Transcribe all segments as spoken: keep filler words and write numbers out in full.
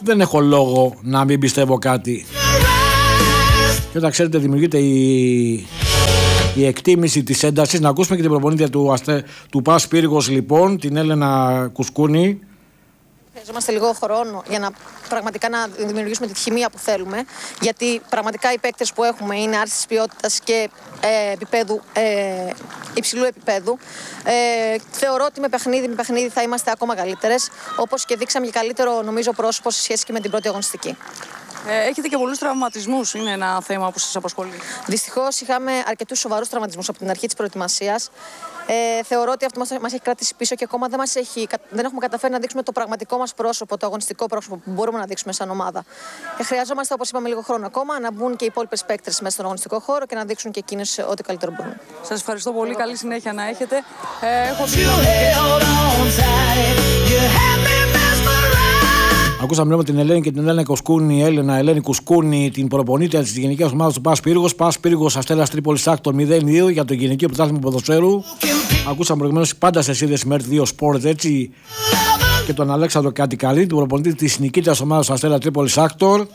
δεν έχω λόγο να μην πιστεύω κάτι. Και όταν ξέρετε δημιουργείται η, η εκτίμηση της έντασης. Να ακούσουμε και την προπονήτρια του, αστε, του ΠΑΣ Πύργος λοιπόν, την Έλενα Κουσκούνη. Χρειαζόμαστε λίγο χρόνο για να πραγματικά να δημιουργήσουμε τη χημεία που θέλουμε. Γιατί πραγματικά οι παίκτες που έχουμε είναι άρτης ποιότητας και ε, επίπεδου, ε, υψηλού επίπεδου. Ε, θεωρώ ότι με παιχνίδι με παιχνίδι θα είμαστε ακόμα καλύτερες. Όπως και δείξαμε και καλύτερο νομίζω πρόσωπο σε σχέση και με την πρώτη αγωνιστική. Ε, έχετε και πολλούς τραυματισμούς, είναι ένα θέμα που σας απασχολεί? Δυστυχώς είχαμε αρκετούς σοβαρούς τραυματισμούς από την αρχή της προετοιμασίας. Ε, θεωρώ ότι αυτό μας, μας έχει κρατήσει πίσω και ακόμα δεν, μας έχει, δεν έχουμε καταφέρει να δείξουμε το πραγματικό μας πρόσωπο, το αγωνιστικό πρόσωπο που μπορούμε να δείξουμε σαν ομάδα. Ε, χρειαζόμαστε, όπως είπαμε, λίγο χρόνο ακόμα να μπουν και οι υπόλοιπες παίκτες μέσα στον αγωνιστικό χώρο και να δείξουν και εκείνες ό,τι καλύτερο μπορούν. Σας ευχαριστώ πολύ. Εγώ. Καλή συνέχεια να έχετε. Ε, έχω... Ακούσαμε λοιπόν την Ελένη και την Έλενα Κουσκούνη, Έλενα Ελένη Κουσκούνη, την προπονήτρια της γενικής ομάδας του ΠΑΣ Πύργος. ΠΑΣ Πύργος Αστέρας Τρίπολης Άκτορ μηδέν δύο για το γενικό πρωτάθλημα ποδοσφαίρου. Ακούσαμε προηγουμένως πάντα σε σύνδεση με δύο Sports, έτσι, και τον Αλέξανδρο Κατικαλή, την προπονητή της νικήτριας ομάδας του Αστέρα Τρίπολης Άκτορ.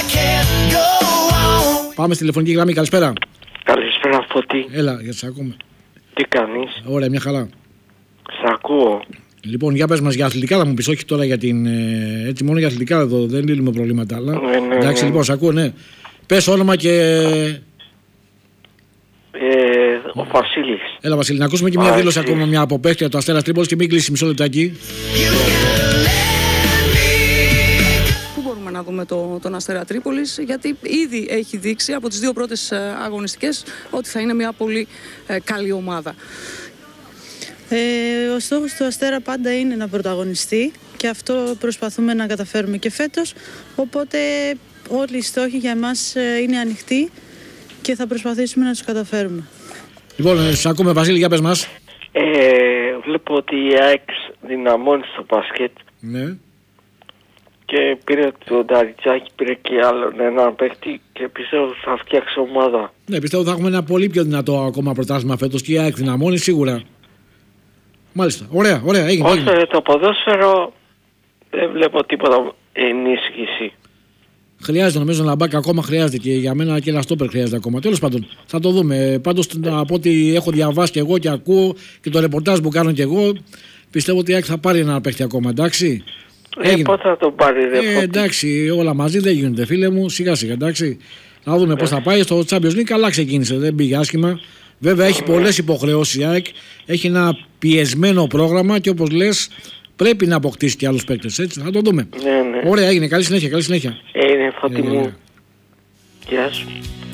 Πάμε στη τηλεφωνική γραμμή. Καλησπέρα. Καλησπέρα, Φώτη. Έλα, για σας ακούμε. Τι κάνεις? Ωραία, μια χαρά. Σ' ακούω. Λοιπόν, για πες μας για αθλητικά, θα μου πεις, όχι τώρα για την. Έτσι, μόνο για αθλητικά εδώ, δεν λύνουμε προβλήματα. Αλλά... Ναι, ναι, εντάξει, ναι. λοιπόν, σ' ακούω, ναι. Πες όνομα και. Ε, ο Βασίλης. Έλα, Βασίλη, να ακούσουμε και μια δήλωση ακόμα, μια από παίκτρια του Αστέρας Τρίπολης και μην κλείσει μισό λεπτάκι. Πού μπορούμε να δούμε το, τον Αστέρα Τρίπολης, γιατί ήδη έχει δείξει από τις δύο πρώτες αγωνιστικές ότι θα είναι μια πολύ ε, καλή ομάδα. Ε, ο στόχος του Αστέρα πάντα είναι να πρωταγωνιστεί και αυτό προσπαθούμε να καταφέρουμε και φέτος, οπότε όλοι οι στόχοι για εμάς είναι ανοιχτοί και θα προσπαθήσουμε να τους καταφέρουμε. Λοιπόν, σας ακούμε, Βασίλη, για πες μας. Ε, βλέπω ότι η ΑΕΚ δυναμώνει στο μπάσκετ. Ναι. Και πήρε τον Νταριτζάκη, πήρε και άλλον έναν παίκτη και πιστεύω ότι θα φτιάξει ομάδα. Ναι, πιστεύω ότι θα έχουμε ένα πολύ πιο δυνατό ακόμα πρωτάθλημα φέτος και η ΑΕΚ δυναμώνει σίγουρα. Μάλιστα. Ωραία, ωραία. Έγινε. Όσο για το ποδόσφαιρο, δεν βλέπω τίποτα ενίσχυση. Χρειάζεται, νομίζω, ένα μπακ ακόμα χρειάζεται και για μένα και ένα στόπερ χρειάζεται ακόμα. Τέλος πάντων, θα το δούμε. Πάντως, από ό,τι έχω διαβάσει και εγώ και ακούω και το ρεπορτάζ που κάνω και εγώ, πιστεύω ότι η ΑΕΚ θα πάρει ένα παίχτη ακόμα, εντάξει. Ε, πότε θα τον πάρει, ρε ε, εντάξει, όλα μαζί δεν γίνονται, φίλε μου. Σιγά σιγά, εντάξει. Να δούμε πώς θα πάει. Στο Champions League καλά ξεκίνησε, δεν πήγε άσχημα. Βέβαια έχει πολλές υποχρεώσεις η ΑΕΚ, έχει ένα πιεσμένο πρόγραμμα και όπως λες πρέπει να αποκτήσει και άλλους παίκτες, έτσι, θα το δούμε. Ναι, ναι. Ωραία, έγινε, καλή συνέχεια, καλή συνέχεια. Ε, είναι Φώτη Ε, μου. Γεια σου.